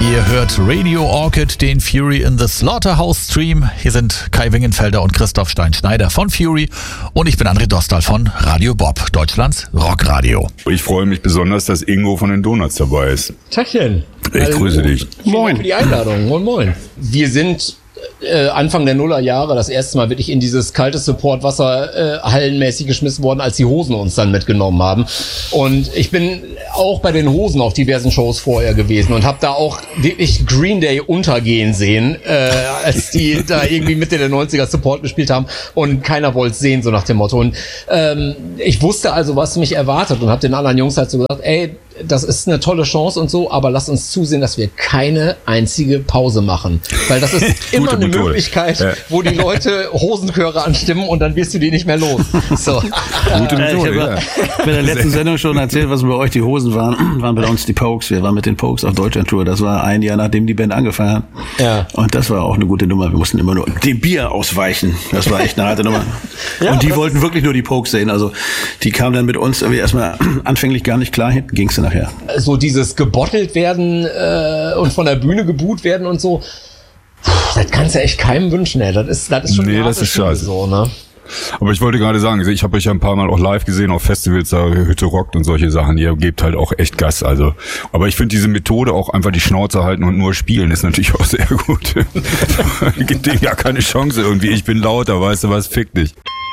Ihr hört Radio Orchid, den Fury in the Slaughterhouse Stream. Hier sind Kai Wingenfelder und Christoph Stein-Schneider von Fury und ich bin André Dostal von Radio Bob, Deutschlands Rockradio. Ich freue mich besonders, dass Ingo von den Donuts dabei ist. Tachchen. Ich grüße dich. Moin. Dank für die Einladung. Moin, moin. Wir sind Anfang der Nullerjahre das erste Mal wirklich in dieses kalte Supportwasser hallenmäßig geschmissen worden, als die Hosen uns dann mitgenommen haben. Und ich bin auch bei den Hosen auf diversen Shows vorher gewesen und habe da auch wirklich Green Day untergehen sehen, als die da irgendwie Mitte der 90er Support gespielt haben und keiner wollte es sehen, so nach dem Motto. Und ich wusste also, was mich erwartet und habe den anderen Jungs halt so gesagt, ey, das ist eine tolle Chance und so, aber lasst uns zusehen, dass wir keine einzige Pause machen. Weil das ist immer eine Möglichkeit, wo die Leute Hosenchöre anstimmen und dann wirst du die nicht mehr los. So. Gute Methode, ich habe bei der letzten Sendung schon erzählt, was bei euch die Hosen waren bei uns die Pokes. Wir waren mit den Pokes auf Deutschland-Tour. Das war ein Jahr, nachdem die Band angefangen hat. Ja. Und das war auch eine gute Nummer. Wir mussten immer nur dem Bier ausweichen. Das war echt eine harte Nummer. Ja, und die wollten wirklich nur die Pokes sehen. Also die kamen dann mit uns irgendwie erstmal anfänglich gar nicht klar. Hinten ging's dann nachher. So dieses gebottelt werden und von der Bühne geboot werden und so, das kannst du echt keinem wünschen, ey. Das ist schon das ist scheiße. So, ne? Aber ich wollte gerade sagen, ich habe euch ja ein paar Mal auch live gesehen auf Festivals, da Hütte rockt und solche Sachen. Ihr gebt halt auch echt Gas. Also, aber ich finde diese Methode auch einfach die Schnauze halten und nur spielen ist natürlich auch sehr gut. Gibt denen ja keine Chance irgendwie. Ich bin lauter, weißt du was, fick dich.